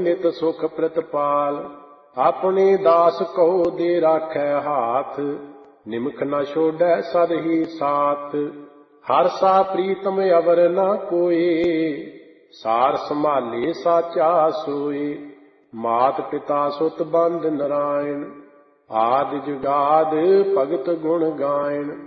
ਨਿਤ ਸੁਖ ਪ੍ਰਤਪਾਲ। ਆਪਣੇ ਦਾਸ ਕਉ ਦੇ ਰਾਖੈ ਹਾਥ, ਨਿਮਖ ਨ ਛੋੜੈ ਸਦ ਹੀ ਸਾਥ। ਹਰ ਸਾ ਪ੍ਰੀਤਮ ਅਵਰ ਨ ਕੋਇ, ਸਾਰ ਸੰਭਾਲੇ ਸਾਚਾ ਸੋਇ। ਮਾਤ ਪਿਤਾ ਸੁਤ ਬੰਧ ਨਰਾਇਣ, ਆਦਿ ਜੁਗਾਦ ਭਗਤ ਗੁਣ ਗਾਇਣ।